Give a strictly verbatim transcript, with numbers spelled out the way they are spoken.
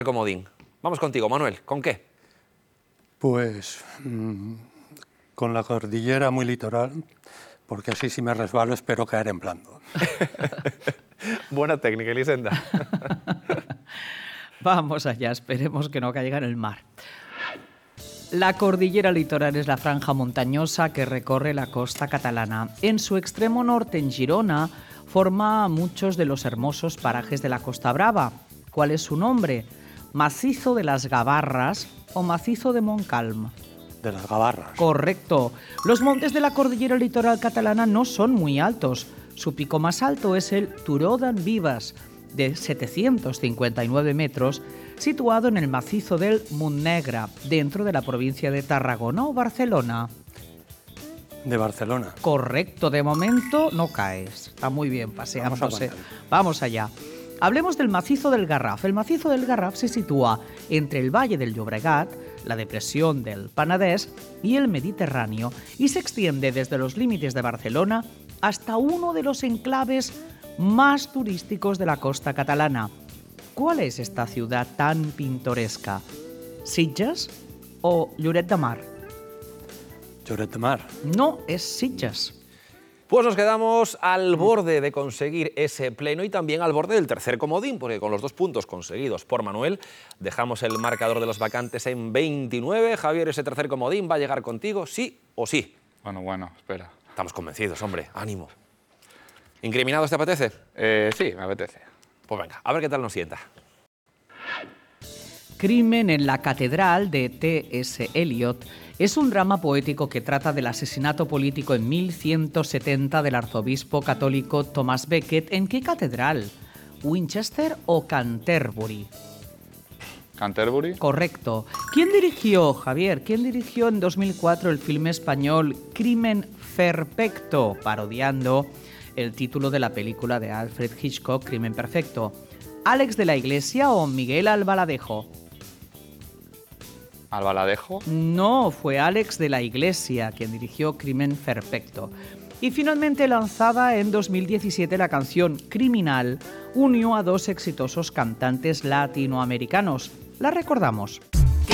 Comodín. Vamos contigo, Manuel. ¿Con qué? Pues mmm, con la cordillera muy litoral, porque así si me resbalo espero caer en blando. Buena técnica, Elisenda. Vamos allá, esperemos que no caiga en el mar. La cordillera litoral es la franja montañosa que recorre la costa catalana. En su extremo norte, en Girona, forma muchos de los hermosos parajes de la Costa Brava. ¿Cuál es su nombre? Macizo de las Gavarras o Macizo de Montcalm. De las Gavarras. Correcto. Los montes de la cordillera litoral catalana no son muy altos. Su pico más alto es el Turó d'en Vives, de setecientos cincuenta y nueve metros, situado en el macizo del Montnegre, dentro de la provincia de Tarragona o Barcelona. De Barcelona. Correcto, de momento no caes. Está muy bien paseándose. Vamos, Vamos allá. Hablemos del macizo del Garraf. El macizo del Garraf se sitúa entre el Valle del Llobregat, la depresión del Penedès y el Mediterráneo y se extiende desde los límites de Barcelona hasta uno de los enclaves más turísticos de la costa catalana. ¿Cuál es esta ciudad tan pintoresca? ¿Sitges o Lloret de Mar? Lloret de Mar. No, es Sitges. Pues nos quedamos al borde de conseguir ese pleno y también al borde del tercer comodín, porque con los dos puntos conseguidos por Manuel dejamos el marcador de los vacantes en veintinueve. Javier, ese tercer comodín va a llegar contigo, sí o sí. Bueno, bueno, espera. Estamos convencidos, hombre, ánimo. ¿Incriminados te apetece? Eh, sí, me apetece. Pues venga, a ver qué tal nos sienta. Crimen en la Catedral, de T S Eliot, es un drama poético que trata del asesinato político en mil ciento setenta del arzobispo católico Thomas Becket. ¿En qué catedral? ¿Winchester o Canterbury? ¿Canterbury? Correcto. ¿Quién dirigió, Javier, quién dirigió en dos mil cuatro el filme español Crimen Perfecto, parodiando el título de la película de Alfred Hitchcock, Crimen Perfecto? ¿Álex de la Iglesia o Miguel Albaladejo? ¿Albaladejo? No, fue Álex de la Iglesia quien dirigió Crimen Perfecto. Y finalmente, lanzada en dos mil diecisiete, la canción Criminal unió a dos exitosos cantantes latinoamericanos. La recordamos.